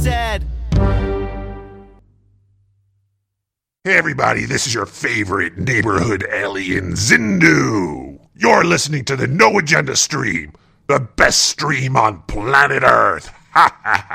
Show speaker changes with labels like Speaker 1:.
Speaker 1: said.
Speaker 2: Hey everybody, this is your favorite neighborhood alien, Zindu. You're listening to the No Agenda stream, the best stream on planet Earth. Ha ha ha.